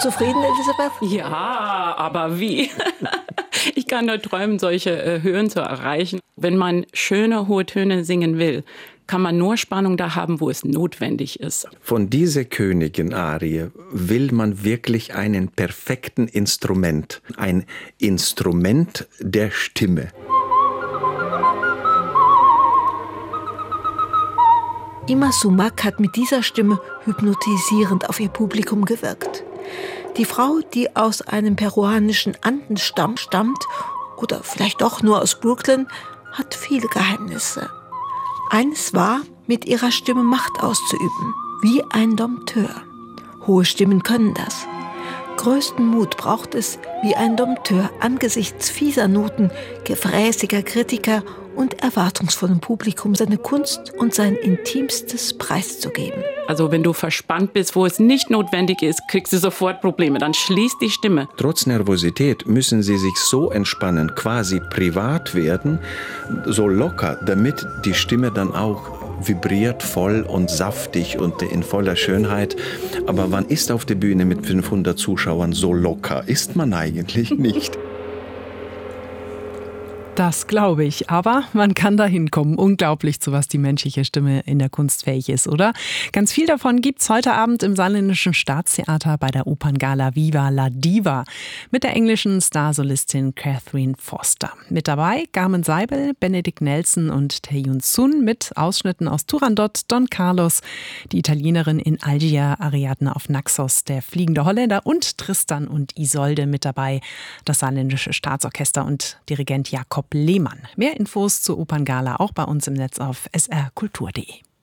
zufrieden, Elisabeth? Ja, aber wie? Ich kann nur träumen, solche Höhen zu erreichen. Wenn man schöne, hohe Töne singen will, kann man nur Spannung da haben, wo es notwendig ist. Von dieser Königin-Arie will man wirklich einen perfekten Instrument. Ein Instrument der Stimme. Irma Sumac hat mit dieser Stimme hypnotisierend auf ihr Publikum gewirkt. Die Frau, die aus einem peruanischen Andenstamm stammt, oder vielleicht doch nur aus Brooklyn, hat viele Geheimnisse. Eines war, mit ihrer Stimme Macht auszuüben, wie ein Dompteur. Hohe Stimmen können das. Größten Mut braucht es, wie ein Dompteur angesichts fieser Noten, gefräßiger Kritiker und erwartungsvollem Publikum seine Kunst und sein Intimstes preiszugeben. Also wenn du verspannt bist, wo es nicht notwendig ist, kriegst du sofort Probleme. Dann schließt die Stimme. Trotz Nervosität müssen sie sich so entspannen, quasi privat werden, so locker, damit die Stimme dann auch vibriert voll und saftig und in voller Schönheit. Aber man ist auf der Bühne mit 500 Zuschauern so locker. Ist man eigentlich nicht. Das glaube ich, aber man kann da hinkommen. Unglaublich, zu was die menschliche Stimme in der Kunst fähig ist, oder? Ganz viel davon gibt's heute Abend im Saarländischen Staatstheater bei der Operngala Viva la Diva mit der englischen Starsolistin Catherine Foster. Mit dabei Carmen Seibel, Benedikt Nelson und Tae-Yun Sun mit Ausschnitten aus Turandot, Don Carlos, die Italienerin in Algier, Ariadne auf Naxos, der fliegende Holländer und Tristan und Isolde mit dabei, das Saarländische Staatsorchester und Dirigent Jakob Lehmann. Mehr Infos zur Operngala auch bei uns im Netz auf srkultur.de.